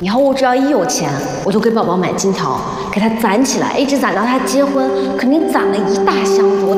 以后我只要一有钱，我就给宝宝买金条，给他攒起来，一直攒到他结婚，肯定攒了一大箱子。